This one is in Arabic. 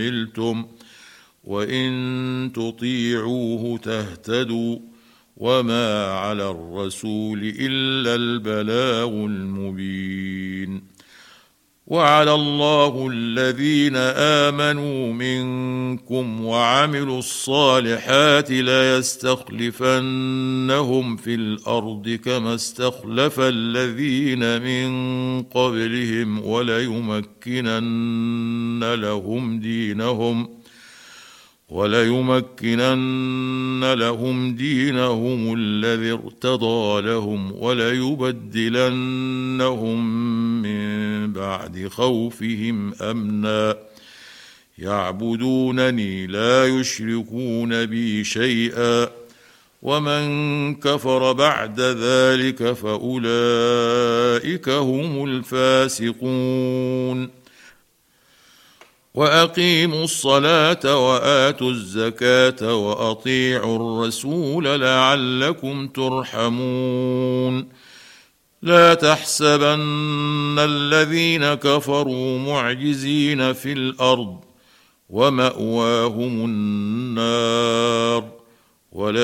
حملتم وإن تطيعوه تهتدوا وما على الرسول إلا البلاغ المبين. وعلى الله الذين آمنوا منكم وعملوا الصالحات ليستخلفنهم في الأرض كما استخلف الذين من قبلهم وليمكنن لهم دينهم الذي ارتضى لهم وليبدلنهم من بعد خوفهم أمنا يعبدونني لا يشركون بي شيئا ومن كفر بعد ذلك فأولئك هم الفاسقون. وأقيموا الصلاة وآتوا الزكاة وأطيعوا الرسول لعلكم ترحمون. لا تحسبن الذين كفروا معجزين في الأرض ومأواهم النار